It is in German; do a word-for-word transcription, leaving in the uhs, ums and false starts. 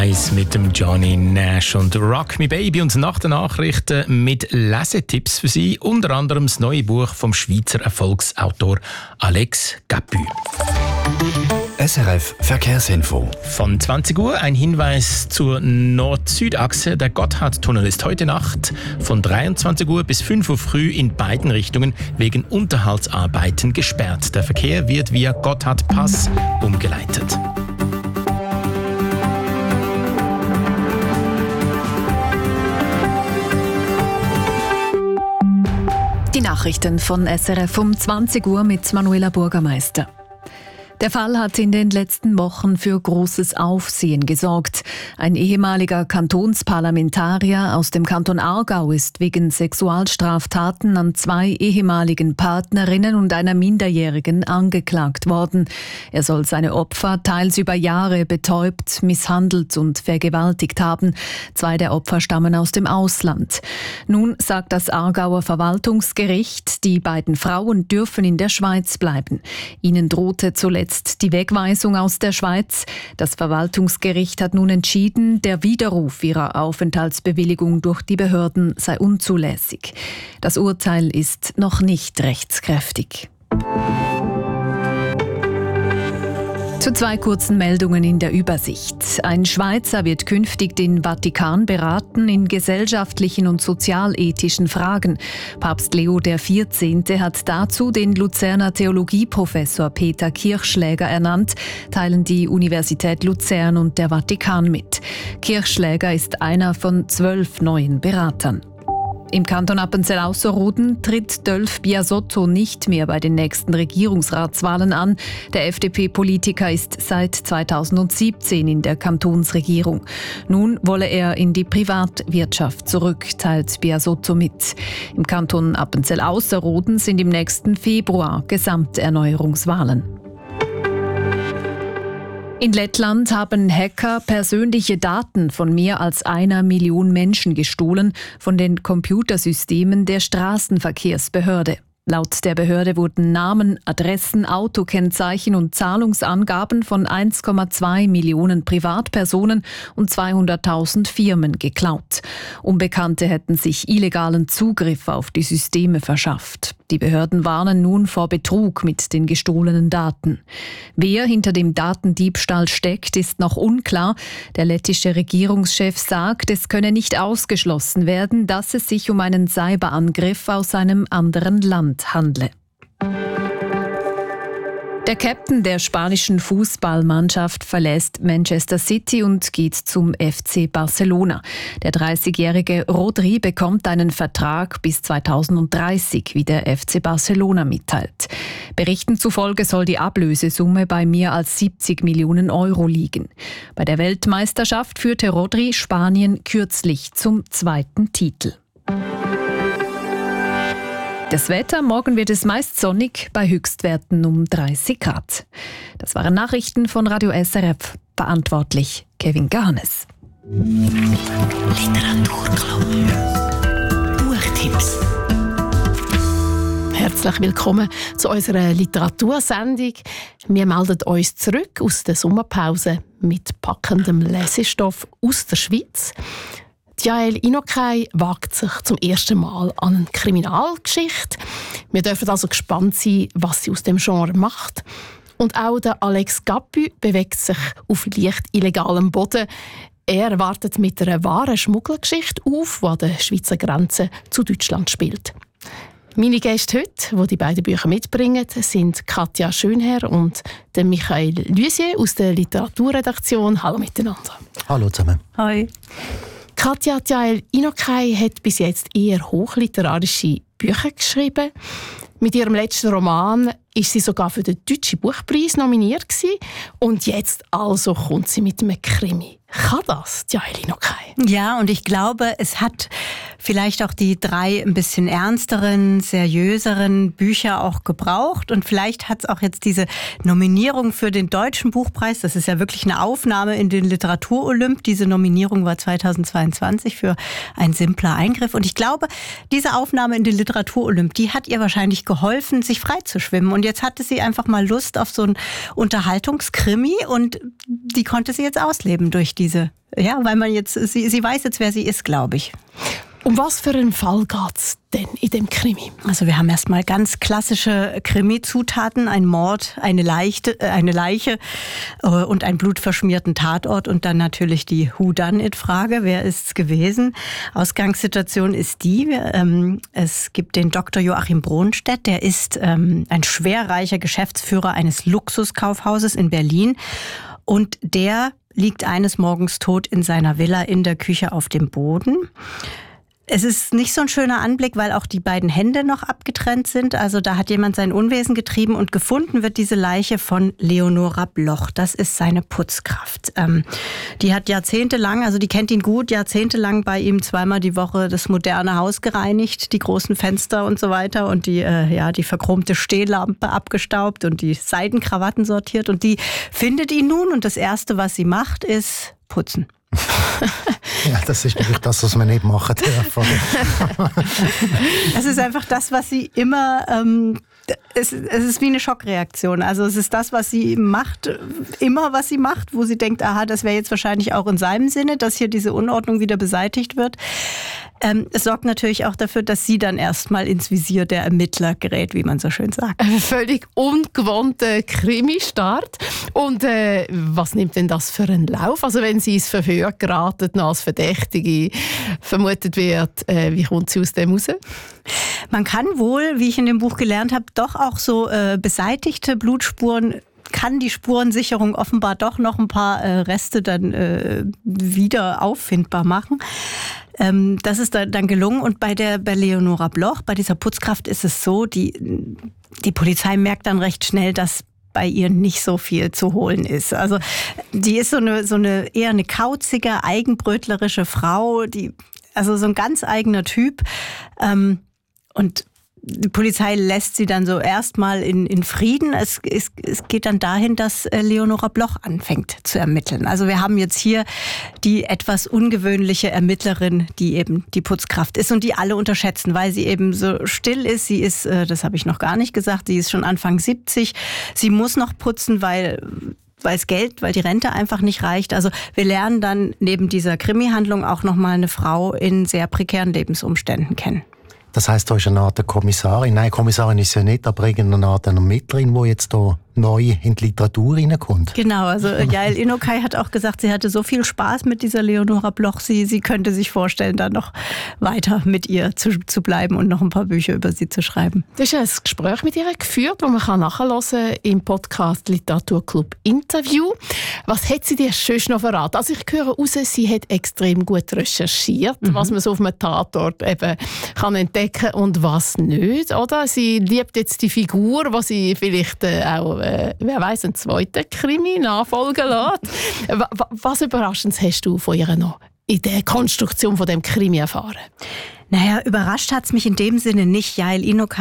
Eins mit dem Johnny Nash und Rock Me Baby und nach den Nachrichten mit Lesetipps für Sie, unter anderem das neue Buch vom Schweizer Erfolgsautor Alex Capu. S R F Verkehrsinfo. Von zwanzig Uhr ein Hinweis zur Nord-Süd-Achse. Der Gotthardtunnel ist heute Nacht von dreiundzwanzig Uhr bis fünf Uhr früh in beiden Richtungen wegen Unterhaltsarbeiten gesperrt. Der Verkehr wird via Gotthardpass umgeleitet. Die Nachrichten von S R F um zwanzig Uhr mit Manuela Bürgermeister. Der Fall hat in den letzten Wochen für großes Aufsehen gesorgt. Ein ehemaliger Kantonsparlamentarier aus dem Kanton Aargau ist wegen Sexualstraftaten an zwei ehemaligen Partnerinnen und einer Minderjährigen angeklagt worden. Er soll seine Opfer teils über Jahre betäubt, misshandelt und vergewaltigt haben. Zwei der Opfer stammen aus dem Ausland. Nun sagt das Aargauer Verwaltungsgericht, die beiden Frauen dürfen in der Schweiz bleiben. Ihnen drohte zuletzt die Wegweisung aus der Schweiz. Das Verwaltungsgericht hat nun entschieden, der Widerruf ihrer Aufenthaltsbewilligung durch die Behörden sei unzulässig. Das Urteil ist noch nicht rechtskräftig. Zu zwei kurzen Meldungen in der Übersicht. Ein Schweizer wird künftig den Vatikan beraten in gesellschaftlichen und sozialethischen Fragen. Papst Leo der vierzehnte hat dazu den Luzerner Theologieprofessor Peter Kirchschläger ernannt, teilen die Universität Luzern und der Vatikan mit. Kirchschläger ist einer von zwölf neuen Beratern. Im Kanton Appenzell-Ausserrhoden tritt Dölf Biasotto nicht mehr bei den nächsten Regierungsratswahlen an. Der F D P-Politiker ist seit zweitausendsiebzehn in der Kantonsregierung. Nun wolle er in die Privatwirtschaft zurück, teilt Biasotto mit. Im Kanton Appenzell-Ausserrhoden sind im nächsten Februar Gesamterneuerungswahlen. In Lettland haben Hacker persönliche Daten von mehr als einer Million Menschen gestohlen von den Computersystemen der Straßenverkehrsbehörde. Laut der Behörde wurden Namen, Adressen, Autokennzeichen und Zahlungsangaben von eins Komma zwei Millionen Privatpersonen und zweihunderttausend Firmen geklaut. Unbekannte hätten sich illegalen Zugriff auf die Systeme verschafft. Die Behörden warnen nun vor Betrug mit den gestohlenen Daten. Wer hinter dem Datendiebstahl steckt, ist noch unklar. Der lettische Regierungschef sagt, es könne nicht ausgeschlossen werden, dass es sich um einen Cyberangriff aus einem anderen Land handle. Der Captain der spanischen Fußballmannschaft verlässt Manchester City und geht zum F C Barcelona. Der dreißigjährige Rodri bekommt einen Vertrag bis zweitausenddreißig, wie der F C Barcelona mitteilt. Berichten zufolge soll die Ablösesumme bei mehr als siebzig Millionen Euro liegen. Bei der Weltmeisterschaft führte Rodri Spanien kürzlich zum zweiten Titel. Das Wetter, morgen wird es meist sonnig, bei Höchstwerten um dreißig Grad. Das waren Nachrichten von Radio S R F. Verantwortlich Kevin Garnes. Literaturclub. Buchtipps. Herzlich willkommen zu unserer Literatursendung. Wir melden uns zurück aus der Sommerpause mit packendem Lesestoff aus der Schweiz. Jael Inokay wagt sich zum ersten Mal an eine Kriminalgeschichte. Wir dürfen also gespannt sein, was sie aus dem Genre macht. Und auch der Alex Capu bewegt sich auf leicht illegalem Boden. Er wartet mit einer wahren Schmuggelgeschichte auf, die an der Schweizer Grenze zu Deutschland spielt. Meine Gäste heute, die die beiden Bücher mitbringen, sind Katja Schönherr und der Michael Lusier aus der Literaturredaktion. Hallo miteinander. Hallo zusammen. Hi. Katja Jael Inokay hat bis jetzt eher hochliterarische Bücher geschrieben. Mit ihrem letzten Roman ist sie sogar für den Deutschen Buchpreis nominiert gewesen. Und jetzt also kommt sie mit einem Krimi. Kann das, Jael Inokay? Ja, und ich glaube, es hat vielleicht auch die drei ein bisschen ernsteren, seriöseren Bücher auch gebraucht. Und vielleicht hat es auch jetzt diese Nominierung für den Deutschen Buchpreis, das ist ja wirklich eine Aufnahme in den Literaturolymp. Diese Nominierung war zweitausendzweiundzwanzig für Ein simpler Eingriff. Und ich glaube, diese Aufnahme in den Literaturolymp, die hat ihr wahrscheinlich geholfen, sich frei zu schwimmen. Und Und jetzt hatte sie einfach mal Lust auf so ein Unterhaltungskrimi und die konnte sie jetzt ausleben durch diese, ja, weil man jetzt, sie, sie weiß jetzt, wer sie ist, glaube ich. Um was für einen Fall geht's denn in dem Krimi? Also wir haben erstmal ganz klassische Krimi-Zutaten, ein Mord, eine Leiche, eine Leiche und einen blutverschmierten Tatort und dann natürlich die Who-Done-It-Frage, wer ist's gewesen? Ausgangssituation ist die, ähm, es gibt den Doktor Joachim Bronstedt, der ist ähm, ein schwerreicher Geschäftsführer eines Luxuskaufhauses in Berlin und der liegt eines Morgens tot in seiner Villa in der Küche auf dem Boden. Es ist nicht so ein schöner Anblick, weil auch die beiden Hände noch abgetrennt sind. Also da hat jemand sein Unwesen getrieben und gefunden wird diese Leiche von Leonora Bloch. Das ist seine Putzkraft. Ähm, die hat jahrzehntelang, also die kennt ihn gut, jahrzehntelang bei ihm zweimal die Woche das moderne Haus gereinigt, die großen Fenster und so weiter und die, äh, ja, die verchromte Stehlampe abgestaubt und die Seidenkrawatten sortiert. Und die findet ihn nun und das Erste, was sie macht, ist putzen. Ja, das ist natürlich das, was man nicht machen darf. Es ist einfach das, was sie immer, ähm, es, es ist wie eine Schockreaktion. Also es ist das, was sie macht, immer was sie macht, wo sie denkt, aha, das wäre jetzt wahrscheinlich auch in seinem Sinne, dass hier diese Unordnung wieder beseitigt wird. Ähm, es sorgt natürlich auch dafür, dass sie dann erstmal ins Visier der Ermittler gerät, wie man so schön sagt. Ein völlig ungewohnter Krimi-Start. Und äh, was nimmt denn das für einen Lauf? Also wenn sie ins Verhör geraten, als Verdächtige vermutet wird, äh, wie kommt sie aus dem raus? Man kann wohl, wie ich in dem Buch gelernt habe, doch auch so äh, beseitigte Blutspuren, kann die Spurensicherung offenbar doch noch ein paar äh, Reste dann äh, wieder auffindbar machen. Ähm, das ist da, dann gelungen. Und bei der bei Leonora Bloch, bei dieser Putzkraft ist es so, die, die Polizei merkt dann recht schnell, dass bei ihr nicht so viel zu holen ist. Also die ist so eine, so eine eher eine kauzige, eigenbrötlerische Frau, die, also so ein ganz eigener Typ. Ähm, und die Polizei lässt sie dann so erstmal in, in Frieden. Es, es, es geht dann dahin, dass Leonora Bloch anfängt zu ermitteln. Also wir haben jetzt hier die etwas ungewöhnliche Ermittlerin, die eben die Putzkraft ist und die alle unterschätzen, weil sie eben so still ist. Sie ist, das habe ich noch gar nicht gesagt, sie ist schon Anfang siebzig. Sie muss noch putzen, weil weil es Geld, weil die Rente einfach nicht reicht. Also wir lernen dann neben dieser Krimi-Handlung auch nochmal eine Frau in sehr prekären Lebensumständen kennen. Das heisst, da ist eine Art Kommissarin. Nein, Kommissarin ist ja nicht, aber irgendeine Art Ermittlerin, die jetzt hier neu in die Literatur reinkommt. Genau, also Yael Inokai hat auch gesagt, sie hatte so viel Spaß mit dieser Leonora Bloch, sie, sie könnte sich vorstellen, da noch weiter mit ihr zu, zu bleiben und noch ein paar Bücher über sie zu schreiben. Du hast ein Gespräch mit ihr geführt, das man nachhören kann im Podcast Literaturclub Interview. Was hat sie dir schon noch verraten? Also ich höre raus, sie hat extrem gut recherchiert, mhm. was man so auf einem Tatort eben kann entdecken und was nicht, oder? Sie liebt jetzt die Figur, die sie vielleicht äh, auch Äh, wer weiss, einen zweiten Krimi nachfolgen lässt. Was Überraschendes hast du von ihr noch in der Konstruktion von dem Krimi erfahren? Naja, überrascht hat es mich in dem Sinne nicht. Yael Inokai